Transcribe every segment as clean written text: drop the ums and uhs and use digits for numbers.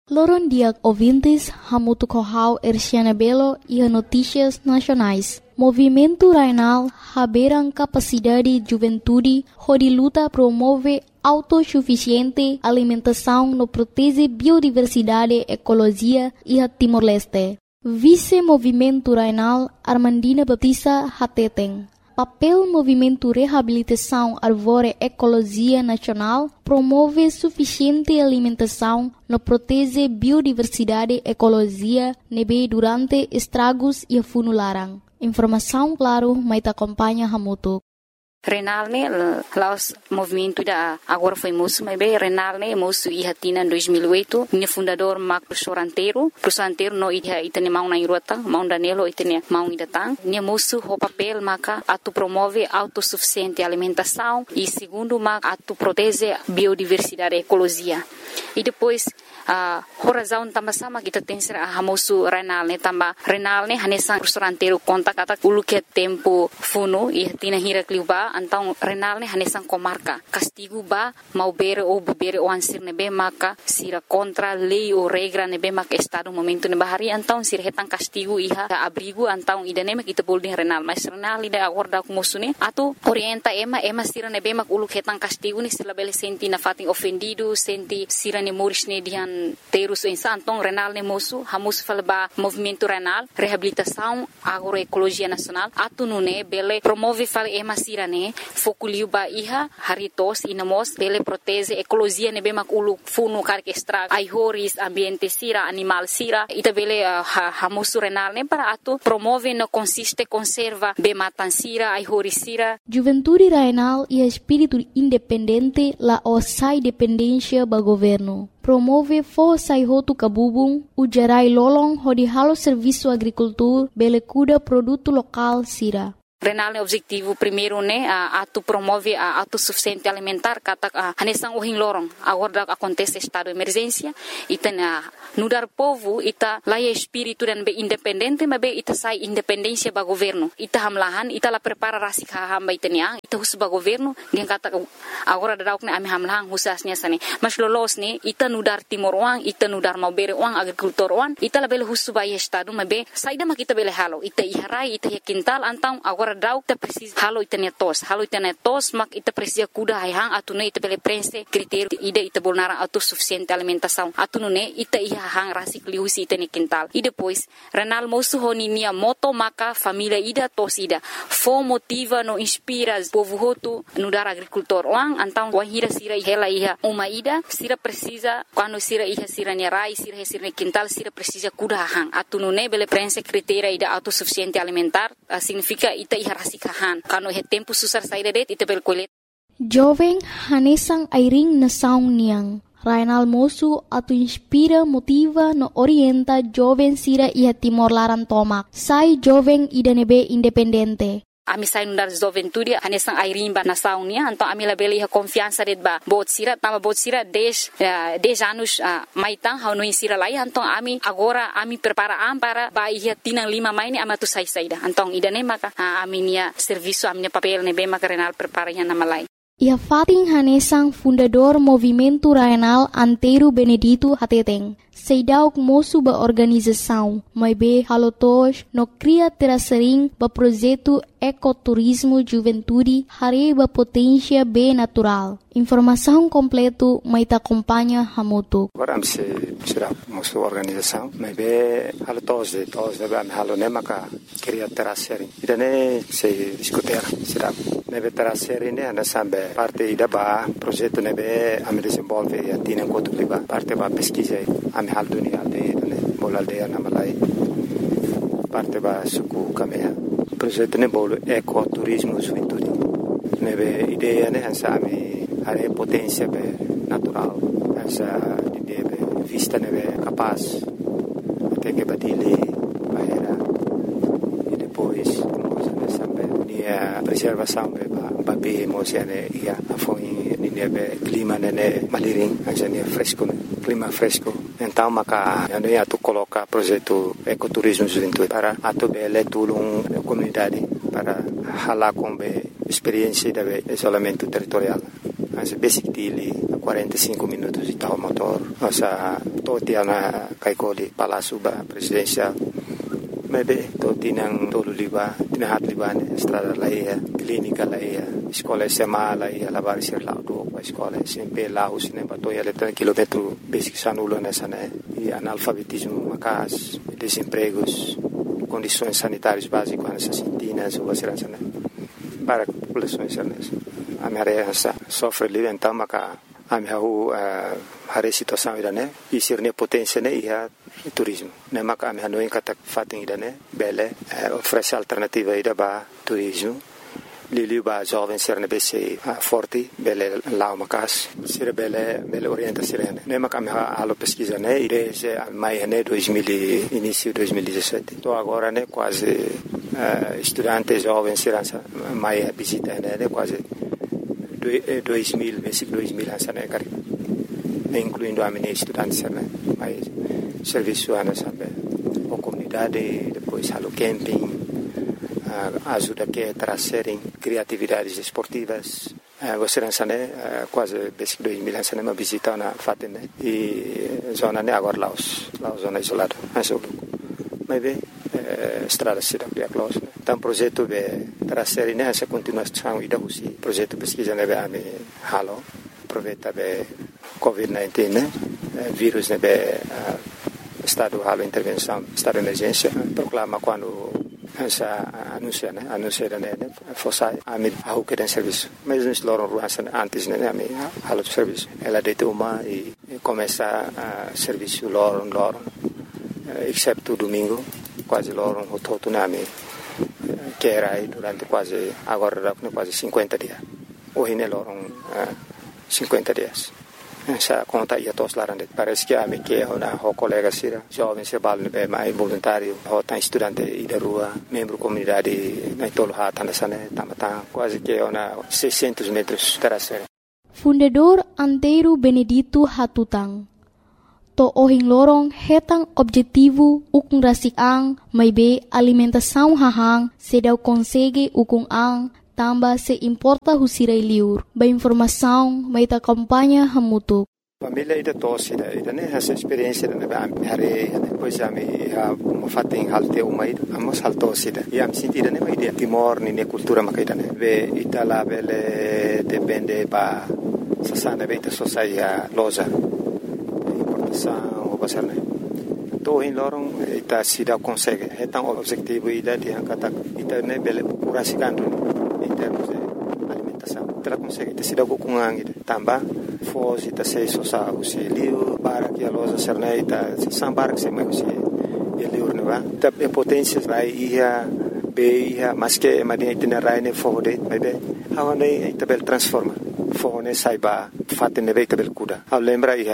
Loron dia ouvintes, Hamutu Kohau Erciana Belo e a Notícias Nacionais. Movimento Rainal haberam capacidade de juventude, onde luta promove autossuficiente alimentação no protege biodiversidade, ecologia e a Timor-Leste. Vice-Movimento Rainal Armandina Batista Hateteng. Papel Movimento Reabilitação Árvore Ecologia Nacional promove suficiente alimentação no protege biodiversidade ecologia nebe durante estragos e funularan. Informação claro, mas acompanha Hamutu. Renal laos movimento da agora foi moço, mas bem Renal moço e hatina em 2008, minha fundador Marco Professor Anteiro no itane mau na irota, mau danelo itane mau idatang, minha moço o papel maca atu promove autossuficiente alimentação e segundo maca atu protege biodiversidade ecologia. E depois a razão também sama kita tem ser a moço Renal tamba Renal hanesang Professor Anteiro conta kata ulu que tempo funo e hatina hira kliuba então Renal hanesang comarca castigo ba mau bere ou bebere o ansir nebe maka sira contra lei ou regra nebe maka estado momento ne bahari então sira hetang castigo iha abrigo então idane kita bolding Renal mas Renal ida agora ku musune atu orienta ema sira nebe mak ulu hetang castigo ni sila bele senti na fating ofendido senti sira ne moris ne dihan terus então Renal ne moço hamus falba movimento Renal reabilitação agroecologia nacional atu nune bele promove fala ema sira ne foculiu ba iha haritos inamos bele protege ecologia nebe mak ulu funu kar que estraga ai horis ambiente sira animal sira ita bele hamus Renal ne para atu promove no consiste conserva be matan sira ai horis sira. Juventude Renal e espírito independente la osai dependência ba governo. Promove força e roto cabubung, o gerai lolong hodi halo serviço agricultor, bele cuida produto local sira. Renal objetivo primeiro né atu promove a autossuficiente alimentar kata hanesang uhing lorong agora acontece estado de emergência ita nudar povo ita laia espírito dan be independente mas be ita sai independência ba governo ita hamlahan ita la prepara rasik hamba itania ita hus ba governo dia kata agora dadauk ne ami hamlahan husasnya sane mas lolos ne ita nudar timor uang ita nudar mau bere uang agrikultor uang ita la bele husu ba estado mas be saida ma kita bele halo ita iharai ita kintal antang agora dau ita precisa halo ita netos mak ita precisa kuda hayang atune ita bele prense critério ida ita bolnara autossuficiente alimentação atune ita iha hang rasik liusi ita ne quintal e depois Renal moço honinia moto maka família ida tosida fo motiva no inspira povo hotu no dar agricultor wang antang wahira sira hela iha uma ida sira precisa quando sira iha sira ne rai sira ne quintal sira precisa kuda hang atune bele prense critério ida autossuficiente alimentar significa ita iha rasikahan kano he tempo susar saída det ita berkulit. Jovem hanesang airing na saung niang. Rainal moço atu inspira, motiva, no orienta jovem sira iha Timor Laran tomak. Sai jovem ida nebe independente. Ami sai nundar juventude hanesang airimba na saunia então ami la bele confiança det ba bot sira 10 anos maitang hau no insira lai então ami agora ami prepara para ba ia tinang 5 mai ni amatu sai saida então idane maka ami nia serviço ami papel ne be maka Renal prepara yan na malai. Ia fating hanesang fundador Movimento Rainal Anteiro Benedito Hateteng. Seidauk moço ba organização, mas be halotos no cria terasering ba projeto ecoturismo juventude hari ba potência be natural. Informação completo mai ta acompanha Hamutu. Agora se será moço organização, mas be halotos ba halo nemaka cria terasering. Idane se discutir será nebe terasering ne ana sambe parte ida ba projeto nebe am desenvolve ya tienen kotu ba parte ba pesquisa hal dunia aldeia bol aldeia na Malai parte ba suku kamea projeto ne bol ecoturismo juventude nebe ideia ne hansa ami are potência be natural hansa de vista nebe capaz até que batile bahera e depois sampai dia preservação be ba be mosiane ia foi nebe clima ne maliring hansa ne fresco clima fresco. Então, maka ano ia tu coloca projeto ecoturismo juventude para atu bele tulung comunidade para halar com be experiência de isolamento territorial. Mas basic dili 45 minutos de tal motor. Nossa, todo dia na Kaikoli, Palácio Presidencial. Maybe to tinang tolo liba, tinahat liba ni estrada laia, clínica laia, escola SMA laia, lavar ser lá do escola SMP lá o cinema to ia letra quilômetro basic sanulo nessa né e analfabetismo macas, desempregos, condições sanitárias básicas nessa sintinas ou segurança né para populações nessa a minha área sofre ali então maca a minha a situação ida né e ser ne potência né ia turismo né maca a minha não encata fatem ida né bele oferece alternativa ida ba turismo Lili ba jovem ser ne bese forte bele lá macas ser bele orienta ser né maca a minha alo pesquisa né desde maio né 2000 início 2017 então agora né quase estudantes jovens ser maio visita né quase 2000 basic 2000 sana kari incluindo a minha estudante né mas serviço ana sabe a comunidade depois halo camping ajuda que trazerem criatividades esportivas você não sabe quase basic 2000 sana uma visita na fatem né e zona né agora Laos zona isolada mas bem estrada se dá close então projeto de trazer né essa continuação e da usi projeto pesquisa né a me halo aproveita de COVID-19 né vírus né estado halo intervenção estado de emergência proclama quando essa anuncia né fosse a me ao que tem serviço mas nós loram antes né a me halo serviço ela deita uma e começa a serviço loram exceto domingo quase loram o todo nome que era aí durante quase agora quase 50 dias hoje ne loram 50 dias essa conta ia todos lá parece que a me que uma colega sira jovem se bal ne mais voluntário tá estudante e da rua membro comunidade na tolo hata nessa né tá quase que uma 600 metros terraceira Fundador Antero Benedito Hatutang to ohing lorong hetang objetivo ukung rasik ang may be alimentação hahang se daw consegue ukung ang tamba se importa husiray liur ba informação may ta kampanya hamutuk família ida tosse ida né essa experiência né are depois a me fatem halte uma ida amos haltosse ida e am sentida né uma ideia timor ne cultura makaida né ve itala bele depende ba sasana beita sosaia loja o basarne to in lorong ita sida consegue hetang objetivo ida di angkata ita ne bele kurasikan em termos de alimentação ita consegue ita sida kukungang ida tamba fos ita sei sosa usi liu para que a loja serne ita sambar que se mai usi liu ne va ita potência vai ia be ia mas que madia ita rai ne fode bebe hawane ita bel transforma fone saiba fatte ne veita bel kuda a lembra ia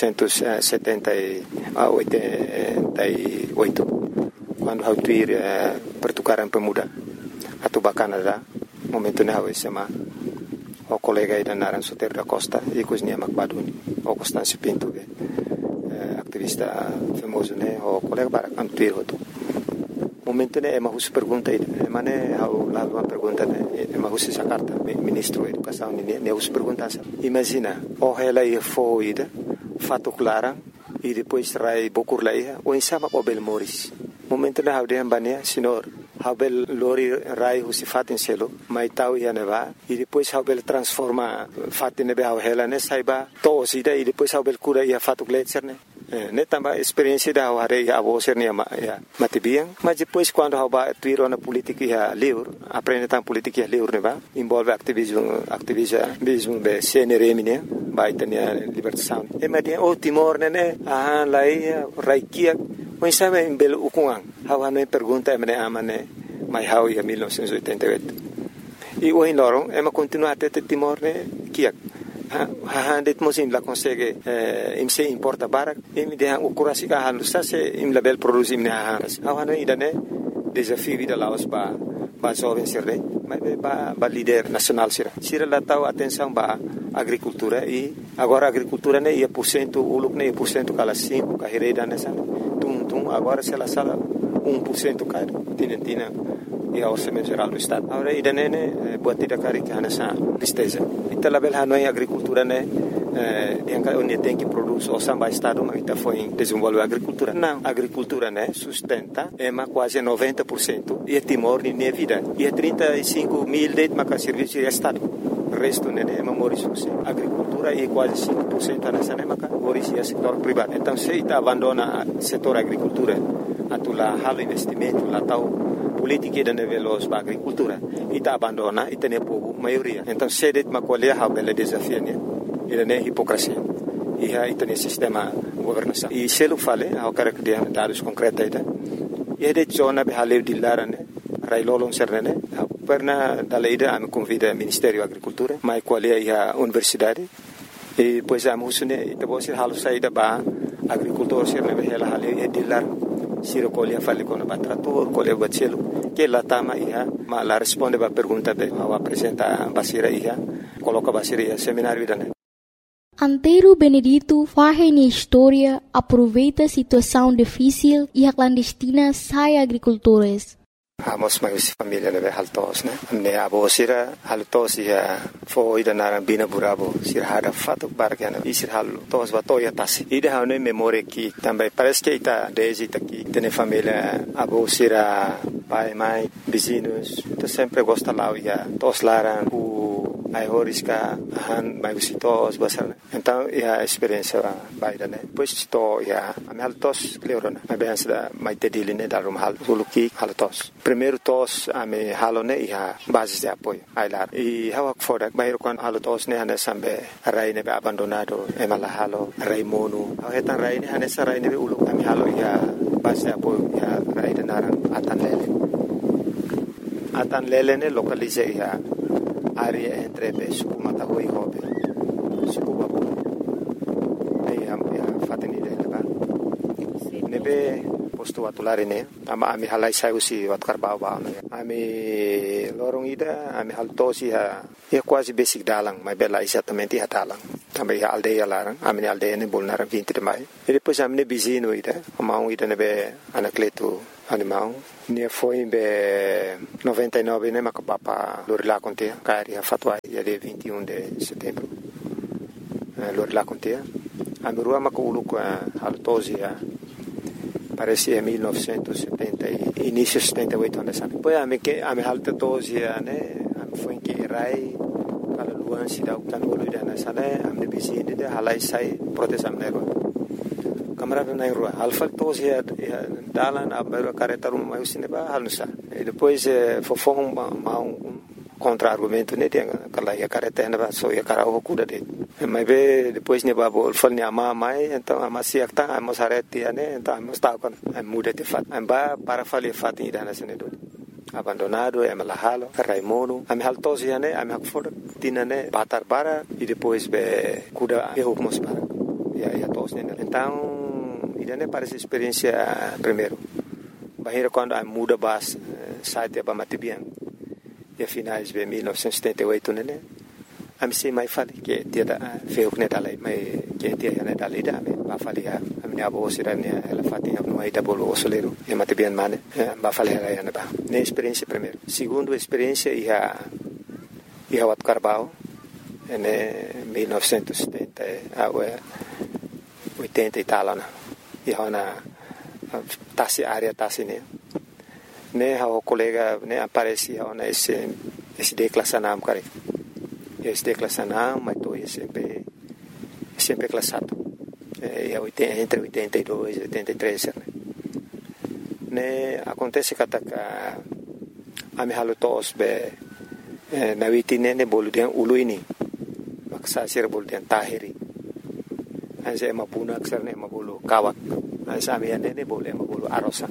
1978 quando hau tuir pertukaran pemuda atau Canada momento ne hau sema o colega ida naran Soter da Costa e cosnia Macbaduni o Constâncio Pinto activista famoso ne o colega para cantuir hoto momento ne ema hus pergunta ida mane hau lá uma pergunta ne ema hus essa carta ministro da educação ne hus pergunta imagina o ela ia foida fato clara e depois rai bokur laia o insama o bel moris momento ne hau de ambania senhor hau bel lori rai hus fatin selo mai tau ia neva e depois hau bel transforma fatin ne hau ela ne saiba to sida e depois hau bel cura ia fato gletser ne tamba experiência da hare a você ne matibiang mas depois quando haba tuiro na política ia livre aprende tam política ia livre ne va envolve ativismo be CNRM ne vai ter libertação e mas o Timor ne lai raikia o sabe em belo ukungang hawa ne pergunta me amane mai hau ia 1988 e o inorong ema continua até Timor ne kiak det mosim la consegue imse importa barak im de hang ukurasi ka halu sa se im label produce im ne haras awano idane desafio vida laos ba jovem sirre ba líder nacional sira la tau atenção ba agricultura e agora agricultura ne ia porcento uluk ne porcento kala 5 ka hereda nessa tum agora se la sala 1% caro tina e a orçamento geral do estado agora idane ne buat tidak kari ka nessa tristeza ita label hanoi agricultura ne onde tem que produzir o samba estado, mas está foi desenvolver a agricultura. Não, a agricultura, né, sustenta quase 90% e Timor nem vida. E 35 mil de serviço de estado. O resto né, é memorização. A agricultura é quase 5% nessa né, memorização é setor privado. Então se está abandona o setor agricultura, atula halo investimento, lá tal política de veloz para a agricultura, e está abandona e tem povo maioria. Então se det macolher a bela desafio né, ele é hipocrisia. E aí tem sistema governação. E se ele fala, eu quero que dê dados concretos e de zona behale de lara né, railolong serne perna dalaida am convida Ministério da Agricultura, mas qual é a universidade e pois a musune ita bosir halu saída ba agricultor serne behela hale de lar siro colia fale com o trator colia bacelo que lá tama ia ma la responde ba pergunta be ao apresenta basira ia coloca basira ia seminário da Antero Benedito faz na história, aproveita a situação difícil e a clandestina sai agricultores. Amos mais família leve haltos, né? Ne abo sira haltos ia foi da narambina burabo sira hada fato bargana e sira haltos batoia tasi. E da ne memória que também parece que está desde aqui tem família abo sira pai mãe vizinhos, então sempre gosta lá ia tos laran ai horisca han mai visitos basar então a experiência baida né pois to a minha tos leorona a benção da mai tedili né da rumhal suluki haltos primeiro tos a me halone a base de apoio ai lá e hawa fora bairro quando haltos né ana sambe rai ne abandonado e mala halo rai mono a etan rai ne ana rai ne ulu a me halo a base de apoio a rai de naran atan lele ne localize área entre suku mataho e hobe suku babu aí a fateni dele ba nebe posto atulare ne ama ami halai sai usi wat karbau ba ami lorong ida ami haltosi ha quase basic dalang mas bela exatamente ha dalang também a aldeia larang ami aldeia ne bolnar 20 de maio e depois ami ne bizino ida amau ida nebe anacleto animal ne foi em 99 né mas papa Lorila contea cari a fatwa dia 21 de setembro Lorila contea a mirua maculu com a haltosia parece em 1970 início 78 anos depois a me haltosia né foi que rai para luan sida utanolo dana sana am de bizine de halai sai protestam nego camarada na rua alfa tosia dalan a careta rumah usine ba halusa e depois fofong contra-argumento né tem aquela careta na ba so ia cara o cuda de mas depois ne babo fal ne ama mai então ama siak ta amos areti né então amos ta con muda de fat amba para fali fat ida na sene do abandonado e malahalo raimono am haltosia né am hakfor tinane batar bara e depois be cuda e hukmos para ya tos né então idane parece experiência primeiro bahira quando a muda bas site ba matibian e finais de 1978 né a me sei mai fali que dia da feu né dalai mai que dia né dalai da me ba fali a minha avó sirane ela fatinha no aí da bolo osoleiro e matibian mane ba fali ela né ba né experiência primeiro segundo experiência ia wat Carbau em 1970 a 80 e tal né e hona tasi área tasi ne ha colega ne aparece hona esse declassanam kare esse declassanam mas to sempre classado e entre 82 e 83 ne acontece que a me halo tos be na witine ne boludian uluini maksa sir boludian tahiri anse mapuna aksarne mabulu kawak ansa miane ne boleh mabulu arosa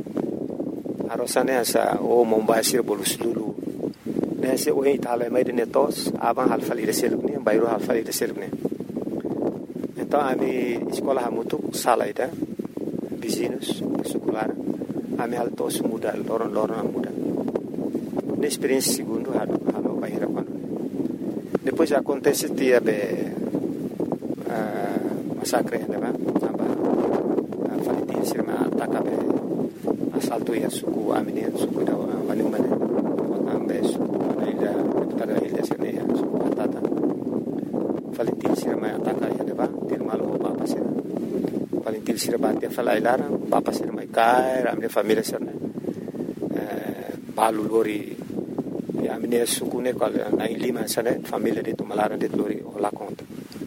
ne asa o mombasir bolu sulu ne se o itala mai de tos aban halfali de selubni bayro halfali de selubni então ami escola hamutu sala ida vizinhos secular ami haltos muda loron muda ne experiência segundo halo bayra quando depois acontece dia be masakre né aba falitin sirma atakabe asalto ya suku amine suku da wani mane ambe suku ida tada ida sirne suku atata falitin sirma ataka valentil sira bate fala ilarang papa sira mai kai ramne família sira balu lori ya mine sukune kal na lima sira família de tumalara de lori ola conta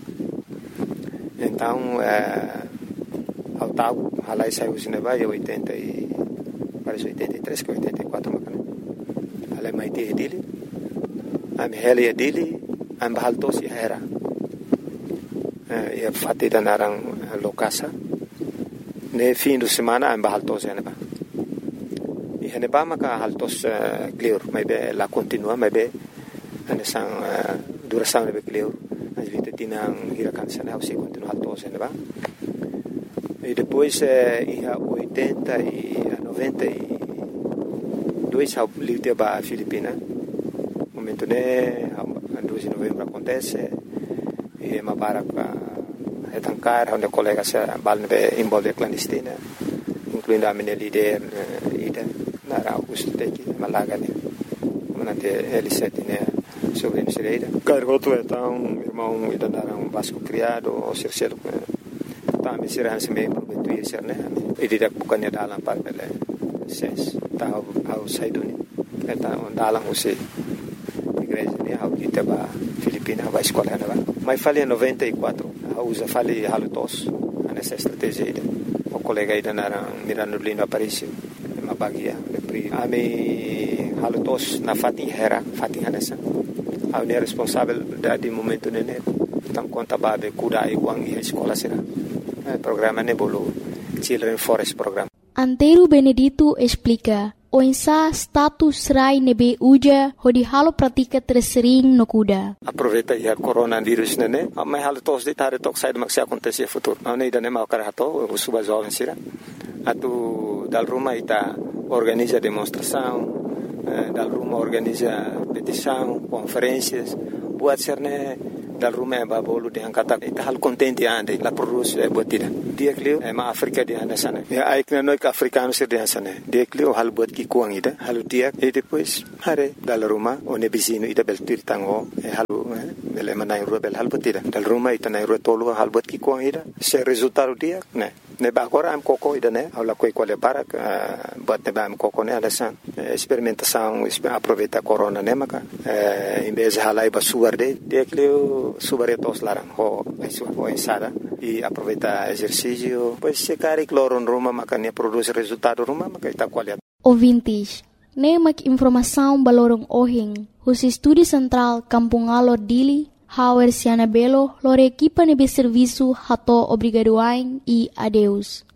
então ao tago halai saiu cinema e 80 e parece 83 que 84 macana halai mai te dele am hele dele am bahaltos e era e fatti da narang lokasa ne fim de semana am bahaltos e neba e neba maka haltos clear mai be la continua mai be ane sang duração ne be clear as vite tinang hirakan sana au se continua haltos e neba e depois ia 80 e 92 ao livre ba Filipina momento ne 2 de novembro acontece e mabarak etankar onde colega se balne involve clandestina incluindo a minha líder ida na Augusto teki malagane manante Elisete né sobre Misereira cargoto então irmão ida naram Vasco criado o cercelo tá me será se meio prometo isso né e direto bukannya dalam par bele ses tá ao saiduni então dalam você igreja né ao dita ba Filipina vai escola né mas falei em 94 usa falei halutos nessa estratégia o colega ida naram Mirano Lino Aparicio uma bagia pri ami halutos na Fatin Hanessa a unir responsável de momento né então conta babe kuda iguang e escola será programa nebolo Children Forest Program. Antero Benedito explica o insa status rai nebe uja hodi halo pratika tersering no kuda. Aproveita ya coronavírus nene, mas halo tos de tare tok sai de acontecer futuro. Não nem dane mau karato, o suba jovem sira. Atu dal Roma ita organiza demonstração, dal Roma organiza petição, conferências, buat serne dal Roma ba bolu de angkata ita hal contente ande la produce botida. Dia klio ma Afrika di anda sana. Ya aikna noi ka africano sir di sana. Dia klio hal bot ki kuang ida, hal dia e depois hare dal Roma one bisino ida bel tirtango e hal bel manai rubel hal botida. Dal Roma ita nai rotolo hal bot ki kuang ida. Se resultado dia ne ba agora am koko ida ne aula koi quale para bot ne ba am koko ne ada san experimentação aproveita corona ne maka em vez de halai ba suarde dia klio subaretos larang ho ensada e aproveita exercício pois se cari cloro Roma maka ne produz resultado Roma maka ita qualidade ouvintes ne mak informação balorong ohing os estúdio central Kampung Alor Dili Hauer Siana Belo lor equipa nebe serviço hato obrigadoain e adeus